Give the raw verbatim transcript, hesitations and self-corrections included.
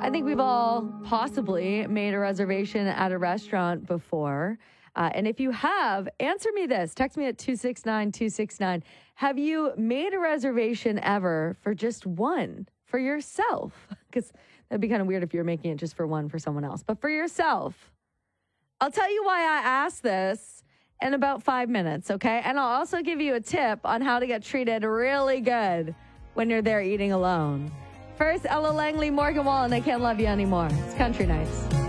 I think we've all possibly made a reservation at a restaurant before. Uh, and if you have, answer me this. Text me at two six nine two six nine. Have you made a reservation ever for just one, for yourself? Because that'd be kind of weird if you're making it just for one for someone else. But for yourself, I'll tell you why I asked this in about five minutes, okay? And I'll also give you a tip on how to get treated really good when you're there eating alone. First, Ella Langley, Morgan Wallen, I Can't Love You Anymore. It's Country Nights.